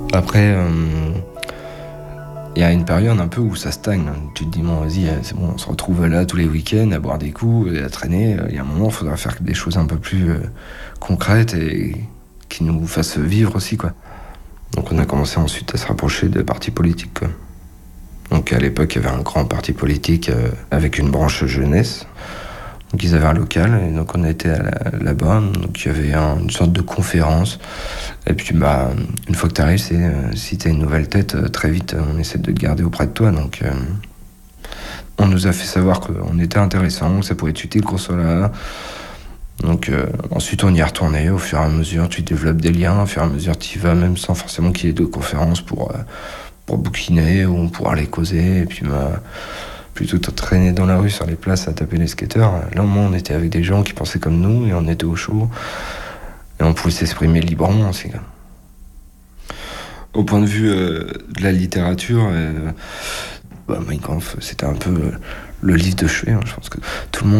Après, il y a une période un peu où ça stagne. Tu te dis, bon, vas-y, c'est bon, on se retrouve là tous les week-ends à boire des coups et à traîner. Il y a un moment, il faudra faire des choses un peu plus concrètes et qui nous fassent vivre aussi, quoi. Donc on a commencé ensuite à se rapprocher de partis politiques, quoi. Donc à l'époque, il y avait un grand parti politique avec une branche jeunesse. Donc ils avaient un local et donc on a été là-bas. Donc il y avait une sorte de conférence. Et puis une fois que tu arrives, si tu as une nouvelle tête, très vite on essaie de te garder auprès de toi. Donc on nous a fait savoir qu'on était intéressant, que ça pouvait être utile qu'on soit là. Donc ensuite on y est retourné. Au fur et à mesure tu développes des liens. Au fur et à mesure tu y vas même sans forcément qu'il y ait de conférences pour bouquiner ou pour aller causer. Et puis plutôt que de traîner dans la rue sur les places à taper les skateurs, là au moins on était avec des gens qui pensaient comme nous et on était au chaud et on pouvait s'exprimer librement aussi. Au point de vue de la littérature, Mein Kampf c'était un peu le livre de chevet, hein. Je pense que tout le monde